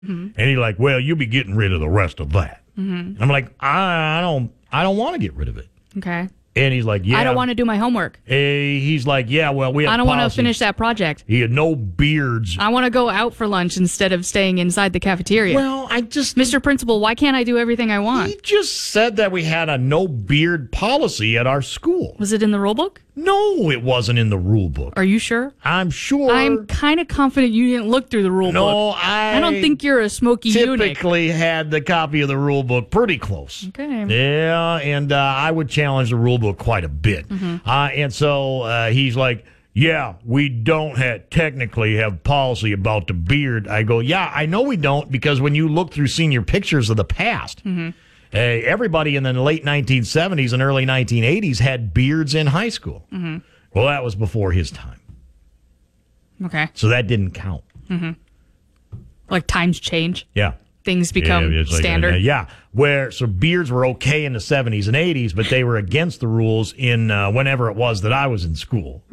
And he's like, well, you'll be getting rid of the rest of that. And I'm like, I don't want to get rid of it. Okay. And he's like, yeah. I don't want to do my homework. He's like, yeah, well, we have I don't want to policy. finish that project. He had no beards. I want to go out for lunch instead of staying inside the cafeteria. Well, Mr. Principal, why can't I do everything I want? He just said that we had a no beard policy at our school. Was it in the rule book? No, it wasn't in the rule book. Are you sure? I'm sure. I'm kind of confident you didn't look through the rule book. No, I don't think you're a smoky eunuch. typically had the copy of the rule book pretty close. Okay. Yeah, and I would challenge the rule book quite a bit. And so he's like, yeah, we don't technically have policy about the beard. I go, yeah, I know we don't, because when you look through senior pictures of the past, everybody in the late 1970s and early 1980s had beards in high school. Well, that was before his time. Okay. So that didn't count. Like times change. Yeah. Things become it's like, standard. so beards were okay in the 70s and 80s, but they were against the rules in whenever it was that I was in school.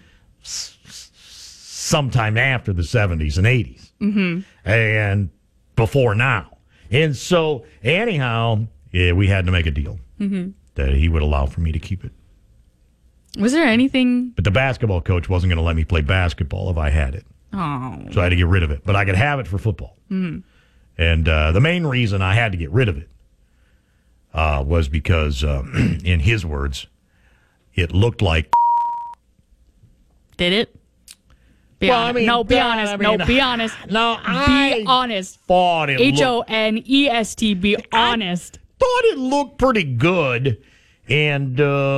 Sometime after the 70s and 80s. And before now. And so, anyhow, we had to make a deal that he would allow for me to keep it. Was there anything? But the basketball coach wasn't going to let me play basketball if I had it. Oh. So I had to get rid of it. But I could have it for football. And the main reason I had to get rid of it was because, in his words, it looked like... Did it? Be honest. Be honest. Be honest. No, Be honest. Thought it Honest. Be honest. thought it looked pretty good. And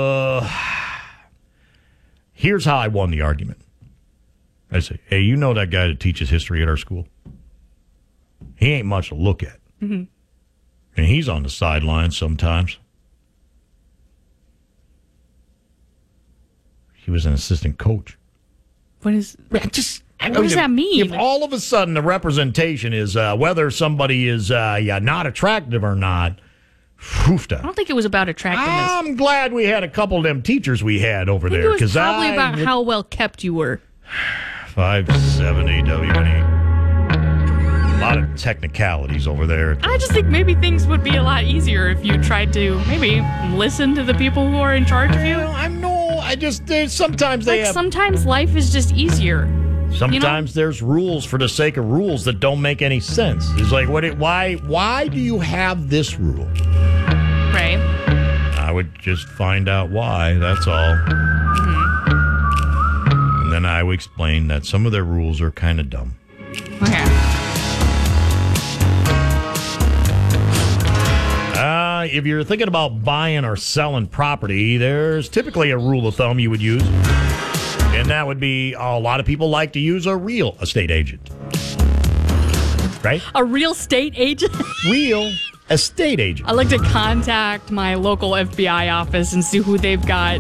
here's how I won the argument. I say, hey, you know that guy that teaches history at our school? He ain't much to look at. And he's on the sidelines sometimes. He was an assistant coach. What does that mean? If all of a sudden the representation is whether somebody is not attractive or not, I don't think it was about attractiveness. I'm glad we had a couple of them teachers we had over there. It was probably about how well kept you were. 570 WNE. A lot of technicalities over there. I just think maybe things would be a lot easier if you tried to maybe listen to the people who are in charge of you. Sometimes Sometimes life is just easier. Sometimes there's rules for the sake of rules that don't make any sense. It's like, why do you have this rule? Right. I would just find out why, that's all. And then I would explain that some of their rules are kind of dumb. Okay. If you're thinking about buying or selling property, there's typically a rule of thumb you would use. And that would be, a lot of people like to use a real estate agent. Right? A real estate agent? Real estate agent. I like to contact my local FBI office and see who they've got,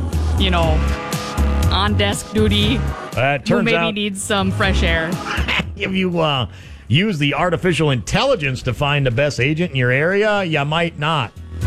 on desk duty. Who maybe needs some fresh air. If you use the artificial intelligence to find the best agent in your area, you might not.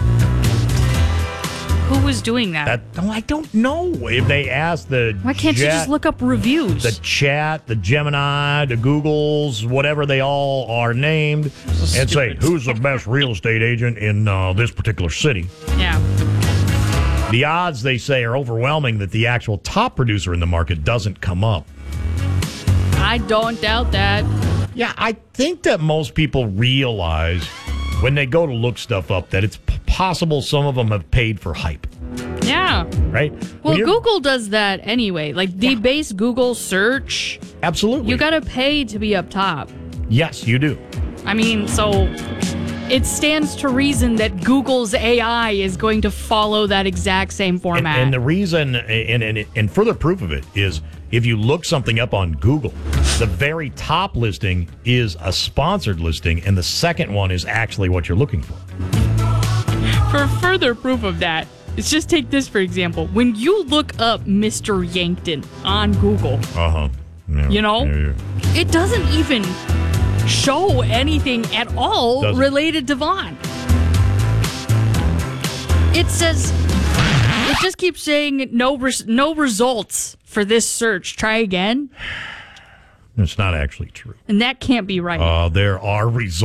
Who was doing that? I don't know. If they ask the... Why can't you just look up reviews? The chat, the Gemini, the Googles, whatever they all are named, and say, who's the best real estate agent in this particular city? Yeah. The odds, they say, are overwhelming that the actual top producer in the market doesn't come up. I don't doubt that. Yeah, I think that most people realize when they go to look stuff up that it's possible some of them have paid for hype. Yeah. Right? Well, Google does that anyway. Like the base Google search. Absolutely. You got to pay to be up top. Yes, you do. I mean, so it stands to reason that Google's AI is going to follow that exact same format. And the reason, and further proof of it is, if you look something up on Google, the very top listing is a sponsored listing, and the second one is actually what you're looking for. For further proof of that, let's just take this for example. When you look up Mr. Yankton on Google, Yeah. It doesn't even show anything at all related to Vaughn. It says, it just keeps saying no results for this search. Try again. It's not actually true. And that can't be right. There are results.